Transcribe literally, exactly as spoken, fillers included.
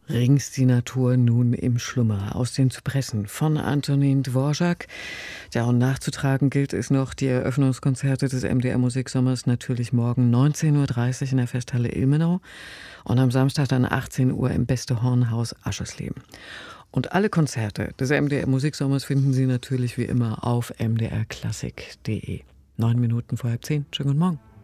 Rings die Natur nun im Schlummer aus den Zypressen von Antonin Dvorak. Ja, und nachzutragen gilt es noch die Eröffnungskonzerte des M D R Musiksommers natürlich morgen neunzehn Uhr dreißig in der Festhalle Ilmenau und am Samstag dann achtzehn Uhr im Beste Hornhaus Aschersleben. Und alle Konzerte des M D R Musiksommers finden Sie natürlich wie immer auf m d r klassik punkt d e. Neun Minuten vor halb zehn. Schönen guten Morgen.